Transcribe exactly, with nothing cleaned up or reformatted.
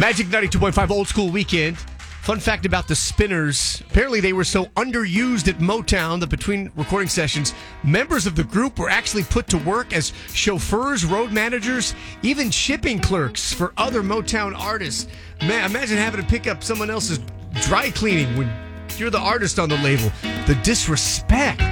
Magic ninety-two point five Old School Weekend. Fun fact about the Spinners. Apparently they were so underused at Motown that between recording sessions, members of the group were actually put to work as chauffeurs, road managers, even shipping clerks for other Motown artists. Man, imagine having to pick up someone else's dry cleaning when you're the artist on the label. The disrespect.